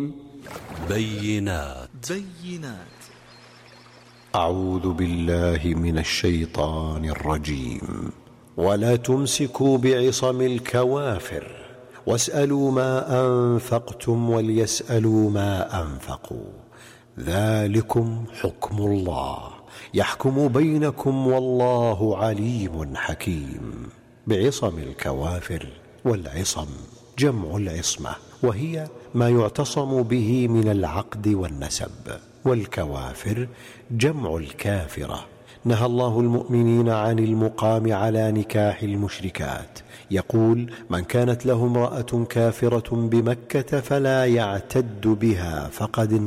بينات. أعوذ بالله من الشيطان الرجيم. ولا تمسكوا بعصم الكوافر واسألوا ما أنفقتم وليسألوا ما أنفقوا، ذلكم حكم الله يحكم بينكم والله عليم حكيم. بعصم الكوافر، والعصم جمع العصمة، وهي ما يعتصم به من العقد والنسب، والكوافر جمع الكافرة. نهى الله المؤمنين عن المقام على نكاح المشركات، يقول: من كانت له امرأة كافرة بمكة فلا يعتد بها فقد